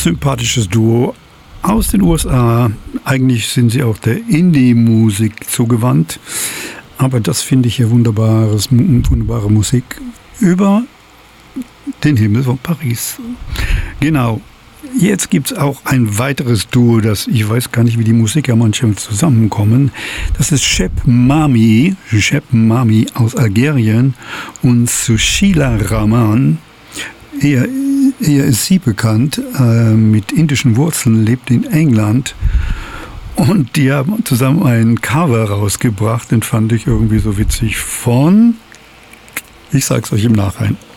sympathisches Duo aus den USA. Eigentlich sind sie auch der Indie-Musik zugewandt. Aber das finde ich hier wunderbare Musik über den Himmel von Paris. Genau. Jetzt gibt es auch ein weiteres Duo, das ich weiß gar nicht, wie die Musiker manchmal zusammenkommen. Das ist Cheb Mami aus Algerien und Sushila Rahman. Er ist sie bekannt, mit indischen Wurzeln, lebt in England. Und die haben zusammen ein Cover rausgebracht, den fand ich irgendwie so witzig von, ich sag's euch im Nachhinein.